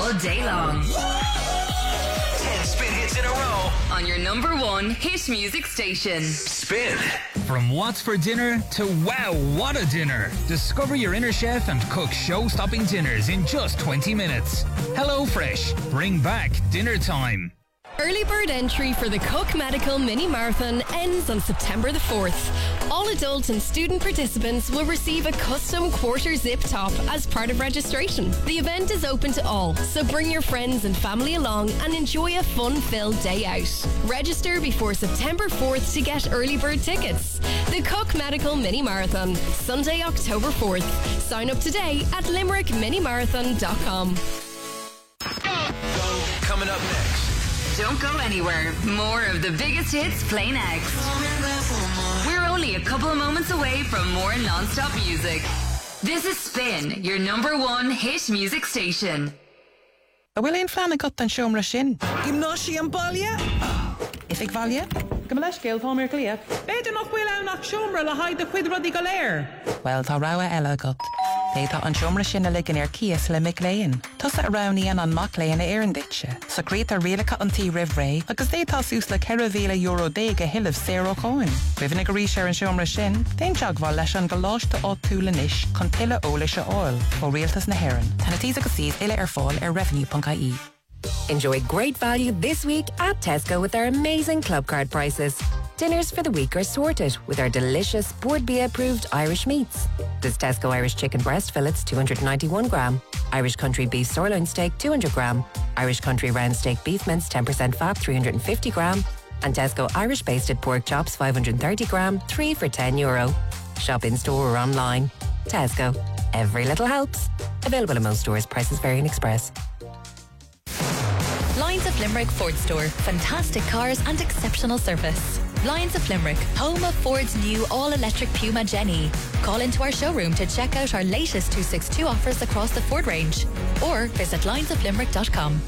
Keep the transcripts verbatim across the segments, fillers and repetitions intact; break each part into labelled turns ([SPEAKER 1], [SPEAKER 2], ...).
[SPEAKER 1] all day long.
[SPEAKER 2] Ten Spin hits in a row
[SPEAKER 1] On your number one hit music station.
[SPEAKER 2] Spin.
[SPEAKER 3] From what's for dinner to wow, what a dinner. Discover your inner chef and cook show-stopping dinners in just twenty minutes. HelloFresh. Bring back dinner time.
[SPEAKER 4] Early bird entry for the Cook Medical Mini Marathon ends on September the fourth. All adult and student participants will receive a custom quarter zip top as part of registration. The event is open to all, so bring your friends and family along and enjoy a fun-filled day out. Register before September fourth to get early bird tickets. The Cook Medical Mini Marathon, Sunday, October fourth. Sign up today at limerick mini marathon dot com.
[SPEAKER 2] Coming up next.
[SPEAKER 1] Don't go anywhere. More of the biggest hits play next. We're only a couple of moments away from more non-stop music. This is Spin, your number one hit music station.
[SPEAKER 5] Bhfuil éon fleanna got an seomra sin.
[SPEAKER 6] Gymnáisi an baile?
[SPEAKER 5] If ag bhaile?
[SPEAKER 6] Go leis céal tá mé clia. Beidir nach bhfuil anach seomra le haid de chuid rudí go léir.
[SPEAKER 5] Well, tá rogha eile agat. Tá an seomra sin a ligean ar cias le mic léin. Tusa a raníon an mac léin a éireann ditse. Sa gréit a rialacha an tí rih ré, agus dé tá sús le ceithre mhíle euro déag a hiilimh zéro cóin. Rihanna go ríis ar an seomra sin, déon teag bhá leis an go láiste á túla níis chun tuile ólaise áil ó rialtas na hÉireann. Tána tíos agus síos ile ar fáil ar revenue dot I E.
[SPEAKER 7] Enjoy great value this week at Tesco with our amazing club card prices. Dinners for the week are sorted with our delicious Board B approved Irish meats. There's Tesco Irish chicken breast fillets two hundred ninety-one gram, Irish country beef sirloin steak two hundred gram, Irish country round steak beef mince ten percent fat three hundred fifty gram, and Tesco Irish basted pork chops five hundred thirty gram, three for ten euro. Shop in store or online. Tesco. Every little helps. Available in most stores. Prices vary in Express.
[SPEAKER 8] Lions of Limerick Ford Store. Fantastic cars and exceptional service. Lions of Limerick, home of Ford's new all-electric Puma Jenny. Call into our showroom to check out our latest two sixty-two offers across the Ford range, or visit lions of limerick dot com.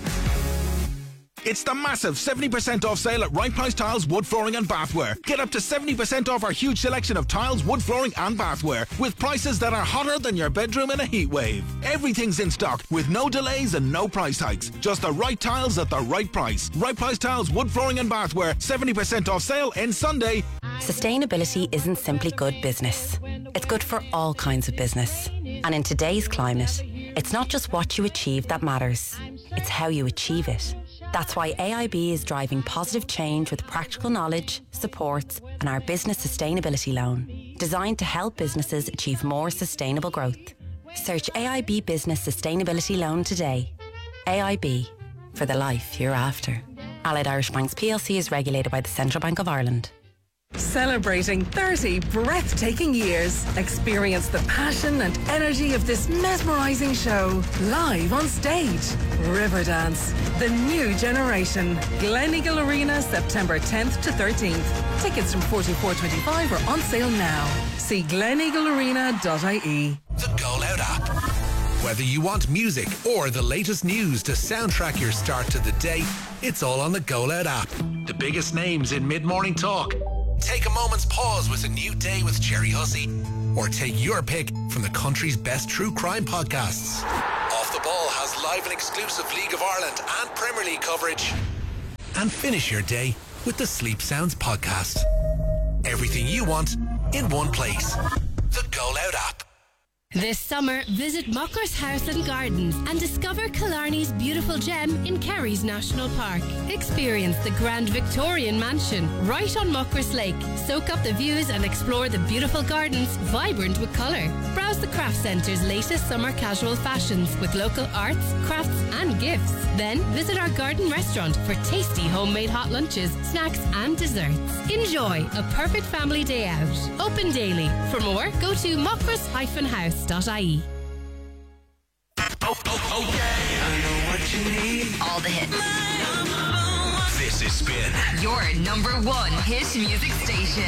[SPEAKER 9] It's the massive seventy percent off sale at Right Price Tiles, Wood Flooring and Bathware. Get up to seventy percent off our huge selection of tiles, wood flooring and bathware with prices that are hotter than your bedroom in a heat wave. Everything's in stock with no delays and no price hikes. Just the right tiles at the right price. Right Price Tiles, Wood Flooring and Bathware. seventy percent off sale ends Sunday.
[SPEAKER 5] Sustainability isn't simply good business. It's good for all kinds of business. And in today's climate, it's not just what you achieve that matters. It's how you achieve it. That's why A I B is driving positive change with practical knowledge, support, and our business sustainability loan, designed to help businesses achieve more sustainable growth. Search A I B Business Sustainability Loan today. A I B, for the life you're after. Allied Irish Banks P L C is regulated by the Central Bank of Ireland.
[SPEAKER 10] Celebrating thirty breathtaking years. Experience the passion and energy of this mesmerising show live on stage. Riverdance, the new generation. Gleneagle Arena, September tenth to thirteenth. Tickets from forty-four twenty-five are on sale now. See gleneagle arena dot I E.
[SPEAKER 2] The Go Loud app. Whether you want music or the latest news to soundtrack your start to the day, it's all on the Go Loud app. The biggest names in mid-morning talk. Take a moment's pause with A New Day with Jerry Hussey. Or take your pick from the country's best true crime podcasts. Off the Ball has live and exclusive League of Ireland and Premier League coverage. And finish your day with the Sleep Sounds podcast. Everything you want in one place. The Go Loud app.
[SPEAKER 4] This summer, visit Mockers House and Gardens and discover Killarney's beautiful gem in Kerry's National Park. Experience the Grand Victorian Mansion right on Mockers Lake. Soak up the views and explore the beautiful gardens, vibrant with colour. Browse the Craft Centre's latest summer casual fashions with local arts, crafts and gifts. Then visit our garden restaurant for tasty homemade hot lunches, snacks and desserts. Enjoy a perfect family day out. Open daily. For more, go to mockers dash house dot I E.
[SPEAKER 2] Oh, oh, oh, yeah. I know what you need.
[SPEAKER 1] All the hits.
[SPEAKER 2] This is Spin.
[SPEAKER 1] Your number one hit music station.